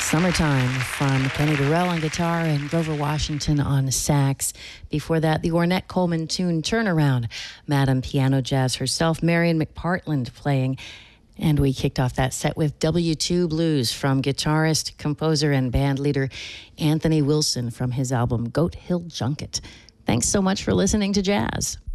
Summertime from Kenny Burrell on guitar and Grover Washington on sax. Before that, the Ornette Coleman tune Turnaround. Madam Piano Jazz herself, Marion McPartland playing. And we kicked off that set with W2 Blues from guitarist, composer, and band leader Anthony Wilson from his album Goat Hill Junket. Thanks so much for listening to Jazz.